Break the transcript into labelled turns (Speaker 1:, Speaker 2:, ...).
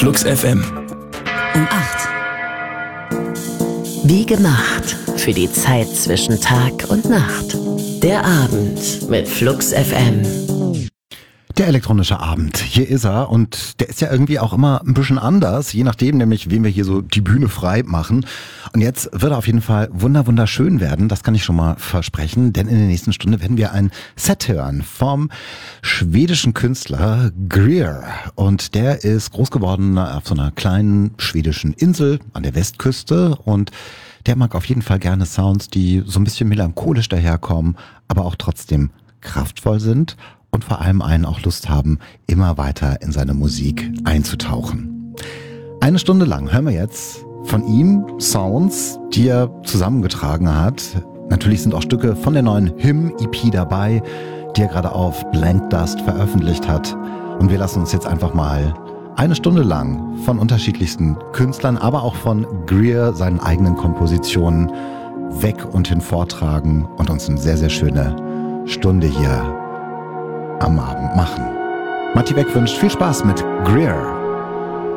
Speaker 1: Flux FM.
Speaker 2: Um 8. Wie gemacht für die Zeit zwischen Tag und Nacht. Der Abend mit Flux FM.
Speaker 3: Der elektronische Abend, hier ist er und der ist ja irgendwie auch immer ein bisschen anders, je nachdem nämlich, wem wir hier so die Bühne frei machen. Und jetzt wird er auf jeden Fall wunderschön werden, das kann ich schon mal versprechen, denn in der nächsten Stunde werden wir ein Set hören vom schwedischen Künstler Greer. Und der ist groß geworden auf so einer kleinen schwedischen Insel an der Westküste und der mag auf jeden Fall gerne Sounds, die so ein bisschen melancholisch daherkommen, aber auch trotzdem kraftvoll sind. Und vor allem einen auch Lust haben, immer weiter in seine Musik einzutauchen. Eine Stunde lang hören wir jetzt von ihm Sounds, die er zusammengetragen hat. Natürlich sind auch Stücke von der neuen Hymn-EP dabei, die er gerade auf Blank Dust veröffentlicht hat. Und wir lassen uns jetzt einfach mal eine Stunde lang von unterschiedlichsten Künstlern, aber auch von Greer, seinen eigenen Kompositionen, weg und hin vortragen und uns eine sehr schöne Stunde hier am Abend machen. Matti Beck wünscht viel Spaß mit Greer.